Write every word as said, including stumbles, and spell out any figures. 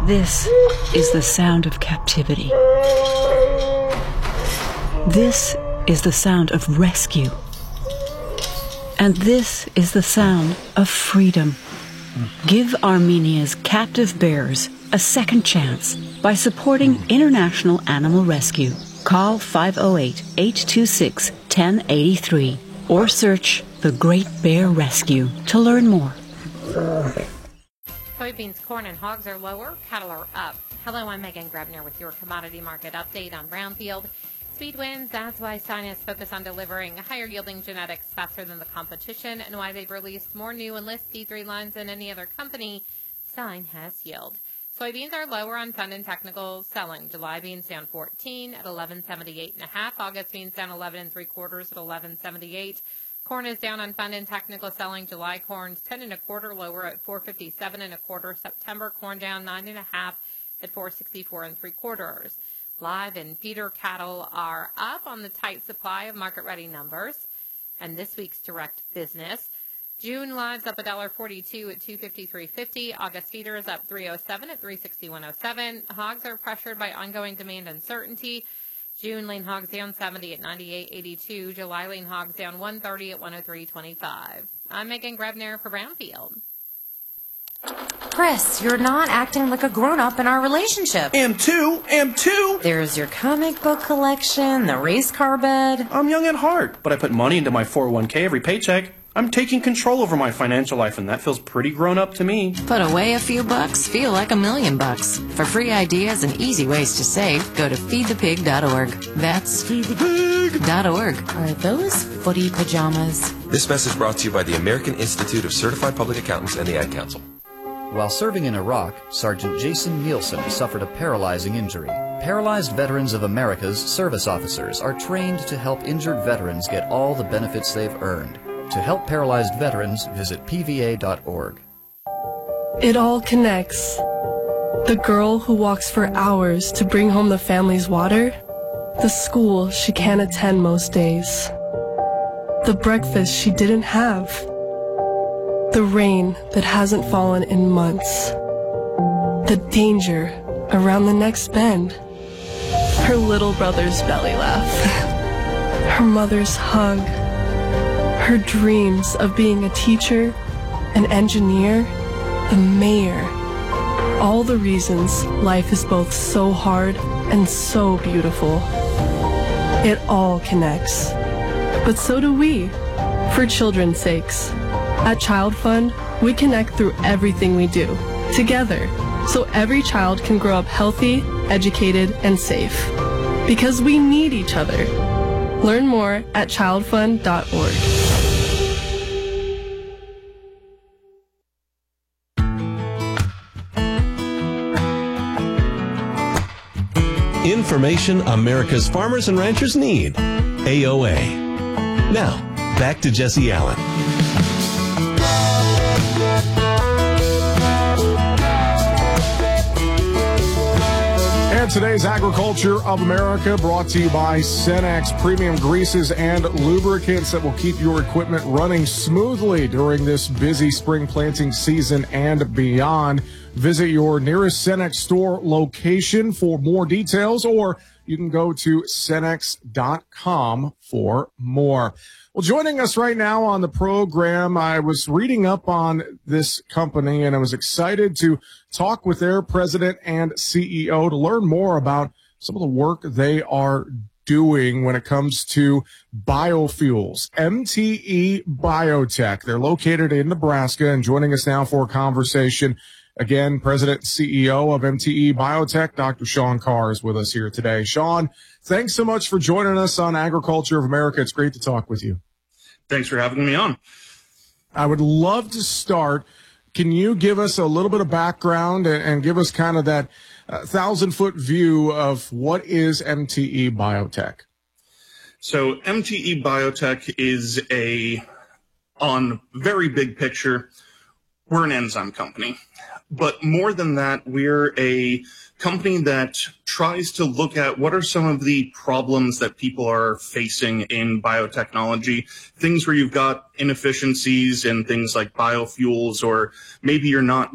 This is the sound of captivity. This is the sound of rescue. And this is the sound of freedom. Give Armenia's captive bears a second chance by supporting International Animal Rescue. Call five oh eight, eight two six, one oh eight three or search The Great Bear Rescue to learn more. Soybeans, corn, and hogs are lower. Cattle are up. Hello, I'm Megan Grebner with your commodity market update on Brownfield. Speed wins. That's why Sinus focus on delivering higher yielding genetics faster than the competition, and why they've released more new Enlist D three lines than any other company. Sign has yield. Soybeans are lower on fund and technical selling. July beans down fourteen at eleven seventy-eight and a half. August beans down eleven and three quarters at eleven seventy-eight. Corn is down on fund and technical selling. July corn's ten and a quarter lower at four fifty-seven and a quarter. September corn down nine and a half at four sixty-four and three quarters. Live and feeder cattle are up on the tight supply of market-ready numbers. And this week's direct business, June live's up one dollar forty-two at two fifty-three fifty. August feeder is up three oh seven at three sixty-one oh seven. Hogs are pressured by ongoing demand uncertainty. June lean hogs down seventy at ninety-eight eighty-two. July lean hogs down one thirty at one oh three twenty-five. I'm Megan Grebner for Brownfield. Chris, you're not acting like a grown-up in our relationship. Am too, am too. There's your comic book collection, the race car bed. I'm young at heart, but I put money into my four oh one k every paycheck. I'm taking control over my financial life, and that feels pretty grown-up to me. Put away a few bucks, feel like a million bucks. For free ideas and easy ways to save, go to feed the pig dot org. That's feed the pig dot org. Are those footy pajamas? This message brought to you by the American Institute of Certified Public Accountants and the Ad Council. While serving in Iraq, Sergeant Jason Nielsen suffered a paralyzing injury. Paralyzed Veterans of America's service officers are trained to help injured veterans get all the benefits they've earned. To help paralyzed veterans, visit P V A dot org. It all connects. The girl who walks for hours to bring home the family's water, the school she can't attend most days, the breakfast she didn't have, the rain that hasn't fallen in months, the danger around the next bend, her little brother's belly laugh, her mother's hug, her dreams of being a teacher, an engineer, the mayor. All the reasons life is both so hard and so beautiful. It all connects. But so do we, for children's sakes. At Child Fund, we connect through everything we do, together, so every child can grow up healthy, educated, and safe. Because we need each other. Learn more at child fund dot org. Information America's farmers and ranchers need. A O A. Now, back to Jesse Allen. And today's Agriculture of America brought to you by Cenex, premium greases and lubricants that will keep your equipment running smoothly during this busy spring planting season and beyond. Visit your nearest Cenex store location for more details, or you can go to cenex dot com for more. Well, joining us right now on the program, I was reading up on this company, and I was excited to talk with their president and C E O to learn more about some of the work they are doing when it comes to biofuels. M T E Biotech. They're located in Nebraska, and joining us now for a conversation, again, President and C E O of M T E Biotech, Doctor Sean Carr, is with us here today. Sean, thanks so much for joining us on Agriculture of America. It's great to talk with you. Thanks for having me on. I would love to start. Can you give us a little bit of background and, and give us kind of that uh, thousand-foot view of what is M T E Biotech? So M T E Biotech is a, on very big picture, we're an enzyme company. But more than that, we're a company that tries to look at what are some of the problems that people are facing in biotechnology, things where you've got inefficiencies in things like biofuels, or maybe you're not